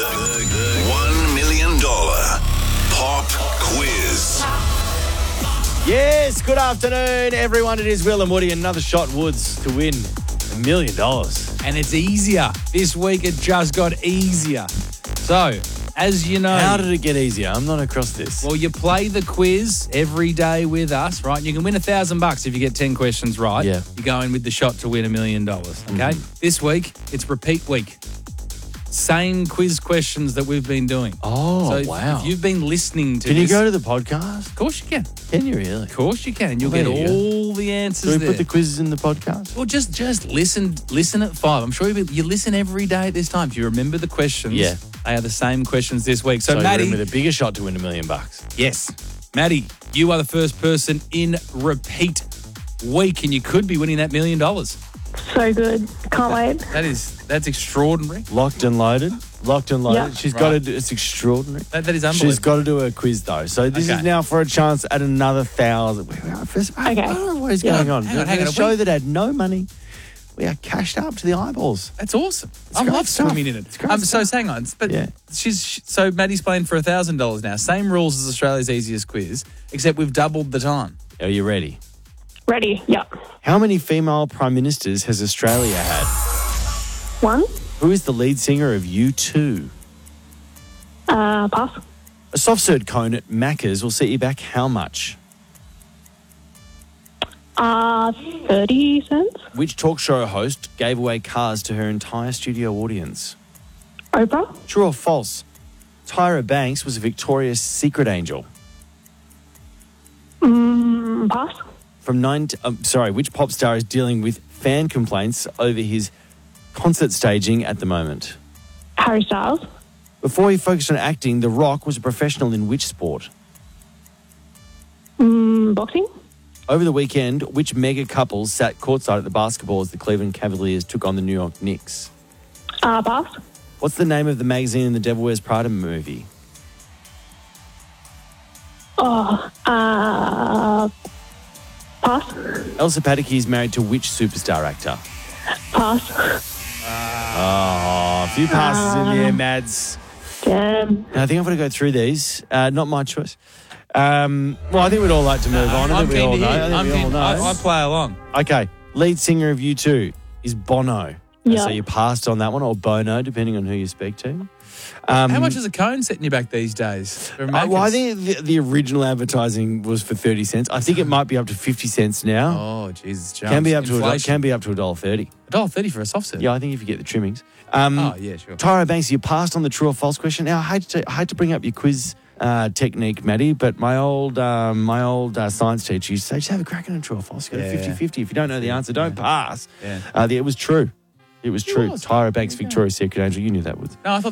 The $1 million pop quiz. Yes, good afternoon, everyone. It is Will and Woody. Another shot, Woods, to win $1 million. And it's easier. This week it just got easier. So, as you know... How did it get easier? I'm not across this. Well, you play the quiz every day with us, right? You can win $1,000 if you get 10 questions right. Yeah. You go in with the shot to win $1 million, okay? This week, it's repeat week. Same quiz questions that we've been doing. Oh, so wow. If you've been listening to Can you this... go to the podcast? Of course you can. Can you really? Of course you can. And you'll Well, get there you go. all the answers Do we there. put the quizzes in the podcast? Well, just listen at 5. I'm sure you listen every day at this time. If you remember the questions, Yeah. they are the same questions this week. So, So Maddie, with a bigger shot to win $1 million. yes, Maddie, you are the first person in repeat week, and you could be winning that $1 million. So good. Can't wait. That's extraordinary. Locked and loaded. Locked and loaded. Yeah. She's got to Right. do. It's extraordinary. That is unbelievable. She's got to do a quiz though. So this Okay. is now for a chance at another 1,000. I don't know what is going on. Hang on. A show that had no money. We are cashed up to the eyeballs. That's awesome. I great love stuff. swimming in it. It's great So stuff. hang on, but Yeah. so Maddie's playing for $1,000 now. Same rules as Australia's easiest quiz, except we've doubled the time. Are you ready? Ready? Yep. How many female prime ministers has Australia had? One. Who is the lead singer of U2? Pass. A soft serve cone at Macca's will set you back how much? 30 cents. Which talk show host gave away cars to her entire studio audience? Oprah. True or false? Tyra Banks was a Victoria's Secret angel. Pass. Which pop star is dealing with fan complaints over his concert staging at the moment? Harry Styles. Before he focused on acting, The Rock was a professional in which sport? Boxing. Over the weekend, which mega couple sat courtside at the basketball as the Cleveland Cavaliers took on the New York Knicks? Pass. What's the name of the magazine in the Devil Wears Prada movie? Pass. Elsa Pataky is married to which superstar actor? Pass. Oh, a few passes in there, Mads. Damn. Now, I think I'm going to go through these. Not my choice. Well, I think we'd all like to move on. I I'm think we all keen to know. hear. I think we all know. I play along. Okay, lead singer of U2 is Bono. Yeah. So you passed on that one, or Bono, depending on who you speak to. How much is a cone setting you back these days? For Well, I Macca's? think the original advertising was for 30 cents. I think it might be up to 50 cents now. Oh, Jesus. Can be up to Inflation. $1.30. $1.30 for a soft serve. Yeah, I think if you get the trimmings. Oh, yeah, sure. Tyra Banks, you passed on the true or false question. Now, I hate to bring up your quiz technique, Maddie, but my old science teacher used to say, just have a crack at a true or false. You got a 50-50. If you don't know the answer, don't pass. Yeah. It was true. It was true. was. Tyra Banks, Victoria's Secret angel. You knew that was. No, I thought